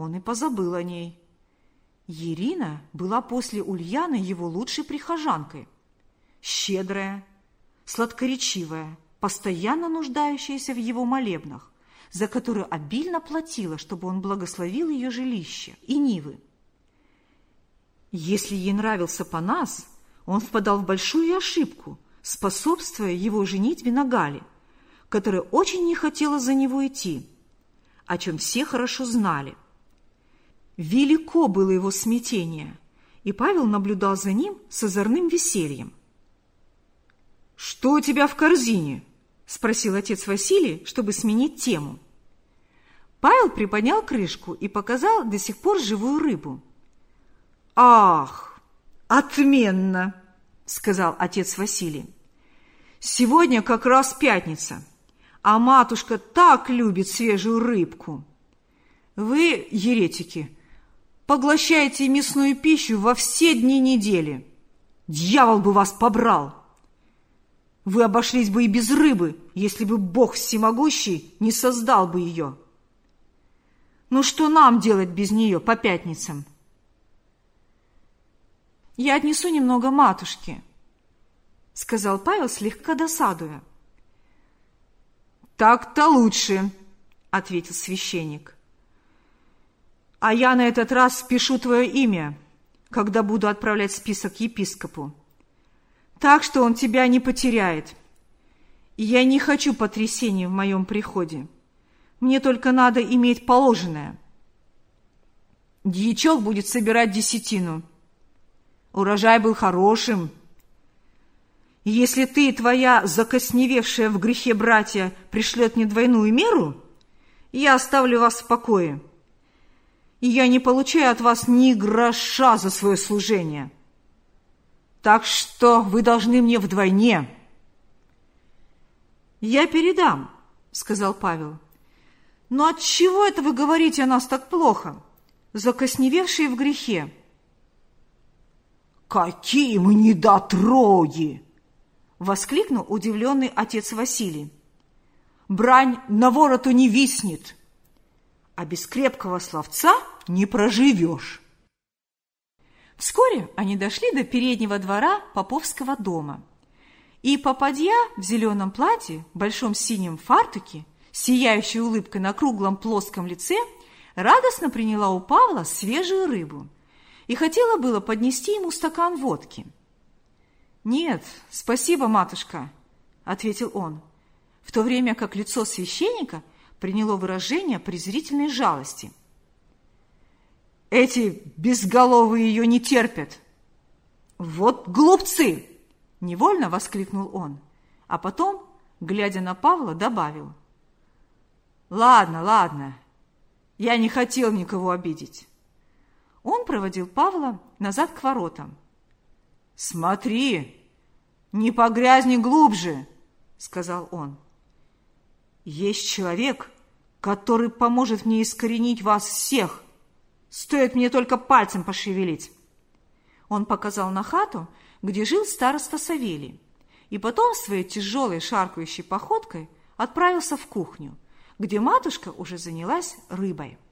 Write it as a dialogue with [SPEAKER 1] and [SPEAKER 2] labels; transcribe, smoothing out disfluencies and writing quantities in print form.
[SPEAKER 1] он и позабыл о ней. Ирина была после Ульяны его лучшей прихожанкой. Щедрая, сладкоречивая, постоянно нуждающаяся в его молебнах, за которую обильно платила, чтобы он благословил ее жилище и нивы. Если ей нравился Панас, он впадал в большую ошибку, способствуя его женитьбе на Гале, которая очень не хотела за него идти, о чем все хорошо знали. Велико было его смятение, и Павел наблюдал за ним с озорным весельем. «Что у тебя в корзине?» – спросил отец Василий, чтобы сменить тему. Павел приподнял крышку и показал до сих пор живую рыбу. «Ах, отменно!» – сказал отец Василий. «Сегодня как раз пятница, а матушка так любит свежую рыбку. Вы, еретики, поглощаете мясную пищу во все дни недели. Дьявол бы вас побрал! Вы обошлись бы и без рыбы, если бы Бог всемогущий не создал бы ее. Ну что нам делать без нее по пятницам?» «Я отнесу немного матушке», — сказал Павел, слегка досадуя. «Так-то лучше», — ответил священник. «А я на этот раз спешу твое имя, когда буду отправлять список епископу. Так что он тебя не потеряет. И я не хочу потрясений в моем приходе. Мне только надо иметь положенное. Дьячок будет собирать десятину. Урожай был хорошим. И если ты и твоя закосневевшая в грехе братья пришлет мне двойную меру, я оставлю вас в покое. И я не получаю от вас ни гроша за свое служение. Так что вы должны мне вдвойне». «Я передам», — сказал Павел. «Но отчего это вы говорите о нас так плохо, закосневевшие в грехе?» «Какие мы недотроги!» — воскликнул удивленный отец Василий. «Брань на вороту не виснет, а без крепкого словца не проживешь». Вскоре они дошли до переднего двора поповского дома, и попадья в зеленом платье, большом синем фартуке, сияющей улыбкой на круглом плоском лице, радостно приняла у Павла свежую рыбу и хотела было поднести ему стакан водки. «Нет, спасибо, матушка», — ответил он, в то время как лицо священника приняло выражение презрительной жалости. «Эти безголовые ее не терпят». «Вот глупцы!» – невольно воскликнул он, а потом, глядя на Павла, добавил. «Ладно, ладно, я не хотел никого обидеть». Он проводил Павла назад к воротам. «Смотри, не погрязни глубже», – сказал он. «Есть человек, который поможет мне искоренить вас всех. Стоит мне только пальцем пошевелить». Он показал на хату, где жил староста Савелий, и потом своей тяжелой шаркающей походкой отправился в кухню, где матушка уже занялась рыбой.